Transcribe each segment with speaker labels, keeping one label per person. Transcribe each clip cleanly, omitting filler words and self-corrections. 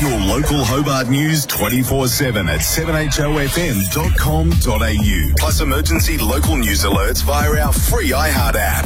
Speaker 1: Your local Hobart news 24/7 at 7hofm.com.au. Plus emergency local news alerts via our free iHeart app.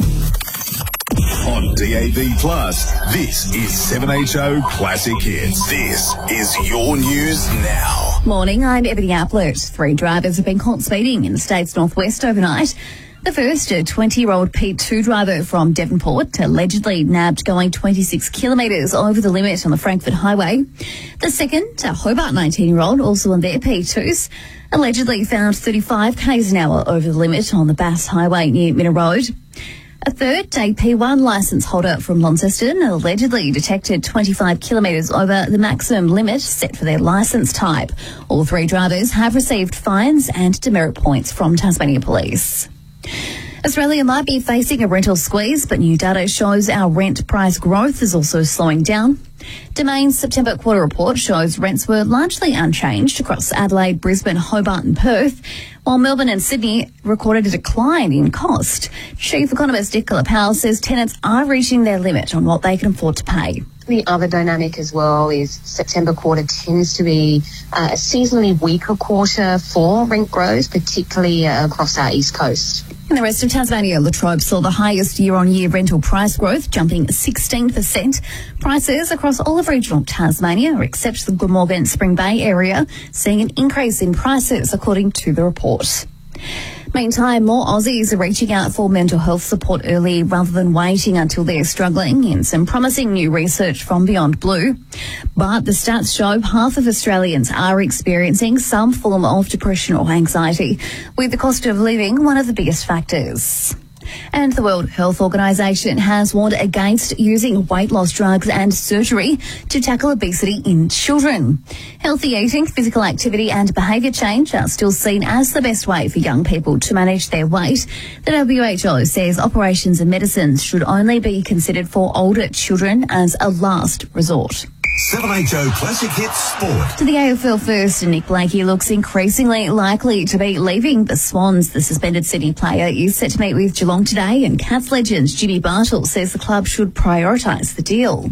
Speaker 1: On DAB+, this is 7HO Classic Hits. This is your news now.
Speaker 2: Morning, I'm Ebony Applett. 3 drivers have been caught speeding in the state's northwest overnight. The first, a 20-year-old P2 driver from Devonport, allegedly nabbed going 26 kilometres over the limit on the Frankfurt Highway. The second, a Hobart 19-year-old, also on their P2s, allegedly found 35 k's an hour over the limit on the Bass Highway near Minna Road. A third, a P1 licence holder from Launceston, allegedly detected 25 kilometres over the maximum limit set for their licence type. All 3 drivers have received fines and demerit points from Tasmania Police. Australia might be facing a rental squeeze, but new data shows our rent price growth is also slowing down. Domain's September quarter report shows rents were largely unchanged across Adelaide, Brisbane, Hobart and Perth, while Melbourne and Sydney recorded a decline in cost. Chief economist Nicola Powell says tenants are reaching their limit on what they can afford to pay.
Speaker 3: The other dynamic as well is September quarter tends to be a seasonally weaker quarter for rent growth, particularly across our east coast.
Speaker 2: In the rest of Tasmania, Latrobe saw the highest year-on-year rental price growth, jumping 16%. Prices across all of regional Tasmania, except the Glamorgan Spring Bay area, seeing an increase in prices, according to the report. Meantime, more Aussies are reaching out for mental health support early rather than waiting until they're struggling, in some promising new research from Beyond Blue. But the stats show half of Australians are experiencing some form of depression or anxiety, with the cost of living one of the biggest factors. And the World Health Organization has warned against using weight loss drugs and surgery to tackle obesity in children. Healthy eating, physical activity and behaviour change are still seen as the best way for young people to manage their weight. The WHO says operations and medicines should only be considered for older children as a last resort.
Speaker 1: 7HO Classic Hits Sport.
Speaker 2: To the AFL first, Nick Blakey looks increasingly likely to be leaving the Swans. The suspended Sydney player is set to meet with Geelong today, and Cats legend Jimmy Bartle says the club should prioritise the deal.